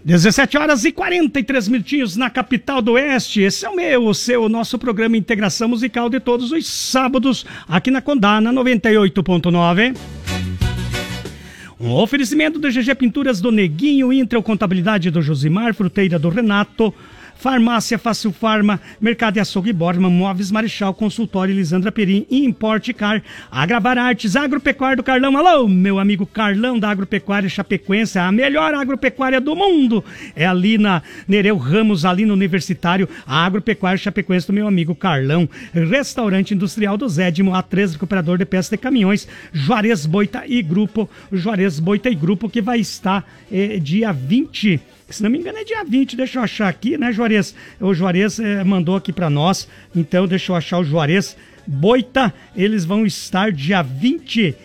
17 horas e 43 minutinhos na capital do Oeste. Esse é o meu, o seu, o nosso programa Integração Musical de todos os sábados, aqui na Condá, na 98.9. Um oferecimento da GG Pinturas do Neguinho, Intel Contabilidade do Josimar, Fruteira do Renato, Farmácia Fácil Farma, Mercado e Açougue Borman, Móveis Marechal, Consultório Lisandra Perim, Import Car, Agravar Artes, Agropecuária do Carlão. Alô, meu amigo Carlão da Agropecuária Chapecoense, a melhor agropecuária do mundo. É ali na Nereu Ramos, ali no Universitário, a Agropecuária Chapecoense do meu amigo Carlão. Restaurante Industrial do Zédimo, A3 Recuperador de Peças de Caminhões, Juarez Boita e Grupo, que vai estar dia 20. Se não me engano é dia 20, deixa eu achar aqui, né, Juarez? O Juarez mandou aqui pra nós, então deixa eu achar o Juarez Boita. Eles vão estar dia 20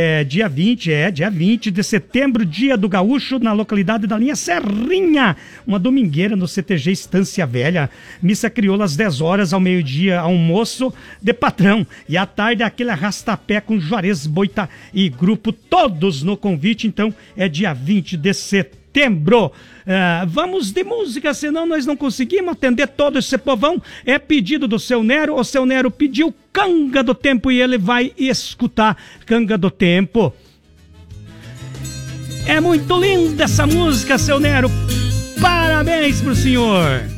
de setembro, dia do Gaúcho, na localidade da linha Serrinha, uma domingueira no CTG Estância Velha. Missa crioula às 10 horas, ao meio-dia, almoço de patrão. E à tarde, aquele arrastapé com Juarez Boita e Grupo, todos no convite. Então, é dia 20 de setembro. Vamos de música, senão nós não conseguimos atender todo esse povão. É pedido do seu Nero, o seu Nero pediu Canga do Tempo e ele vai escutar Canga do Tempo. É muito linda essa música, seu Nero. Parabéns pro senhor.